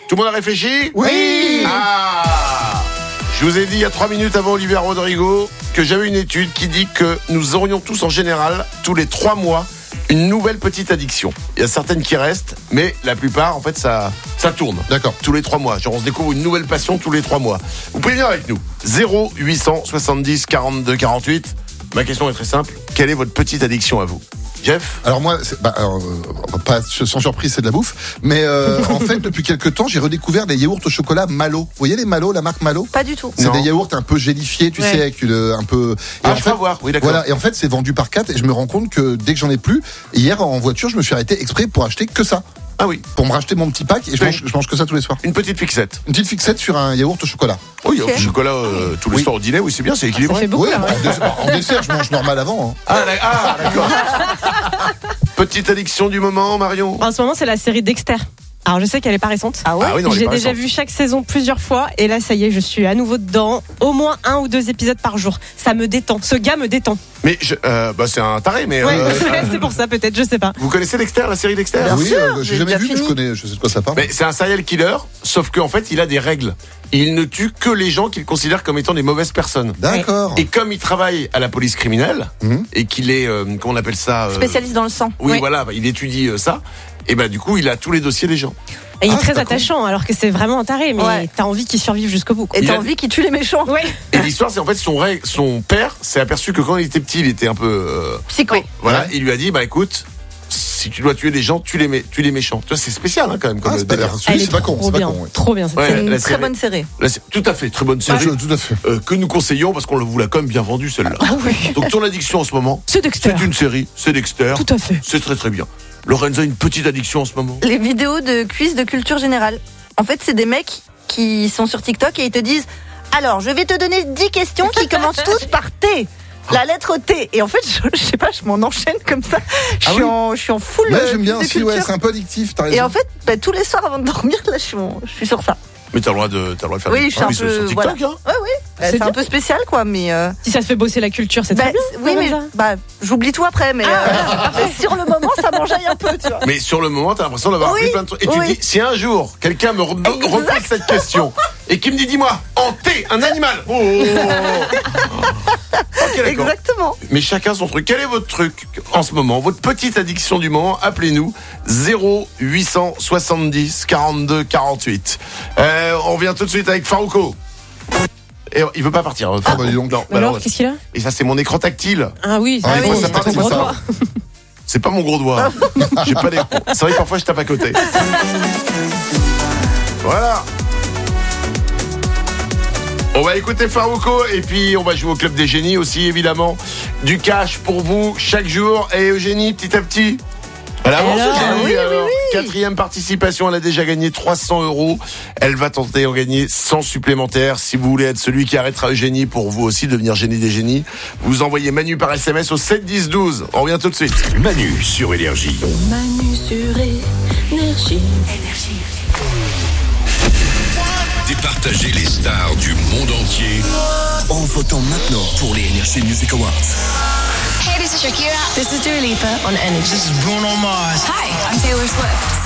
Tout le monde a réfléchi ? Oui. Je vous ai dit il y a 3 minutes avant Olivier Rodrigo que j'avais une étude qui dit que nous aurions tous en général, tous les 3 mois, une nouvelle petite addiction. Il y a certaines qui restent, mais la plupart, en fait, ça tourne. D'accord. Tous les 3 mois. Genre, on se découvre une nouvelle passion tous les 3 mois. Vous pouvez venir avec nous. 0870 42 48. Ma question est très simple. Quelle est votre petite addiction à vous ? Jeff ? Alors moi, pas sans surprise, c'est de la bouffe. Mais en fait, depuis quelques temps, j'ai redécouvert les yaourts au chocolat Malo. Vous voyez les Malo, la marque Malo ? Pas du tout. C'est Non. des yaourts un peu gélifiés, tu sais, avec un peu. Et Je peux voir. Oui, d'accord. Voilà. Et en fait, c'est vendu par 4 et je me rends compte que dès que j'en ai plus, hier en voiture, je me suis arrêté exprès pour acheter que ça. Ah oui. Pour me racheter mon petit pack et je mange que ça tous les soirs. Une petite fixette. Une petite fixette sur un yaourt au chocolat. Oui, Ok. au chocolat tous les Oui. soirs au dîner. Oui, c'est bien, c'est équilibré. Ça fait beaucoup, Oui, là, ouais. en dessert, je mange normal avant. Hein. Ah, d'accord. Petite addiction du moment, Marion ? En ce moment, c'est la série Dexter. Alors, je sais qu'elle est pas récente. Ah ouais. Ah oui, non, elle est J'ai pas déjà récente. vu chaque saison plusieurs fois et là ça y est, je suis à nouveau dedans. Au moins 1 ou 2 épisodes par jour. Ça me détend. Ce gars me détend. Mais c'est un taré, mais Ouais, c'est pour ça peut-être, je sais pas. vous connaissez Dexter, la série Dexter ? Bien Oui, sûr, j'ai j'ai jamais déjà vu, mais fini. je sais de quoi ça parle. Mais c'est un serial killer, sauf qu'en fait, il a des règles. Il ne tue que les gens qu'il considère comme étant des mauvaises personnes. D'accord. Et comme il travaille à la police criminelle, et qu'il est, comment on appelle ça Spécialiste dans le sang. Oui, Ouais. voilà, il étudie ça. Et ben du coup, il a tous les dossiers des gens. Et il est Ah, très d'accord. attachant alors que c'est vraiment un taré, mais Ouais. t'as envie qu'il survive jusqu'au bout, quoi. Et Il t'as a- envie qu'il tue les méchants. Ouais. Et l'histoire, c'est en fait son père s'est aperçu que quand il était petit, il était un peu Psycho. voilà. Ouais. Il lui a dit, bah écoute, si tu dois tuer des gens, tue les méchants. Tu vois, c'est spécial quand même. Comme Ah, c'est pas, délire. Elle est c'est pas con, trop c'est pas bien, con. Ouais. trop bien cette Ouais. série. C'est une la très série. bonne série. Là, c'est tout à fait très bonne série. Tout à fait. Que nous conseillons parce qu'on vous l'a quand même bien vendu celle-là. Ah oui. Donc ton addiction en ce moment, C'est Dexter. c'est une série, c'est Dexter. Tout à fait. C'est très très bien. Lorenza a une petite addiction en ce moment. Les vidéos de quiz de culture générale. En fait, c'est des mecs qui sont sur TikTok et ils te disent alors, je vais te donner 10 questions qui commencent tous par T. La lettre T. Et en fait, je sais pas, je m'en enchaîne comme ça. Je suis en full. Ouais, j'aime bien quiz de aussi, ouais, culture. c'est un peu addictif, t'as raison. Et en fait, tous les soirs avant de dormir, là, je suis sur ça. Mais t'as le droit de faire Oui, des je suis un quiz peu. sur TikTok. Voilà. Hein. C'est C'est un bien. peu spécial, quoi, mais. Si ça te fait bosser la culture, c'est très bien. Oui, mais Lorenza. j'oublie tout après, mais sur le moment, ça m'enjaille un peu, tu vois. Mais sur le moment, t'as l'impression d'avoir Oui, appris plein de trucs. Et tu oui. te dis, si un jour, quelqu'un me repose cette question et qui me dit, dis-moi, en T, un animal. Ok, d'accord. Exactement. Mais chacun son truc. Quel est votre truc en ce moment? Votre petite addiction du moment? Appelez-nous 0870 42 48. On revient tout de suite avec Farouko. Et il veut pas partir. Ah, bah, dis donc. Non, Alors, qu'est-ce qu'il a? et ça, c'est mon écran tactile. Ah oui, Ah, il faut oui, ça part, ton c'est gros ça. doigt. C'est pas mon gros doigt. J'ai pas les. C'est vrai que parfois je tape à côté. Voilà. On va écouter Farouko et puis on va jouer au Club des Génies aussi, évidemment. Du cash pour vous chaque jour. Et Eugénie, petit à petit. Elle avance, Alors, Eugénie. oui, Alors, oui. 4e participation, elle a déjà gagné 300 €. Elle va tenter d'en gagner 100 supplémentaires. Si vous voulez être celui qui arrêtera Eugénie pour vous aussi devenir génie des génies, vous envoyez Manu par SMS au 7 10 12. On revient tout de suite. Manu sur Énergie. Manu sur Énergie. Départager les stars du monde entier en votant maintenant pour les Energy Music Awards. Hey, this is Shakira. This is Dua Lipa on Energy. This is Bruno Mars. Hi, I'm Taylor Swift.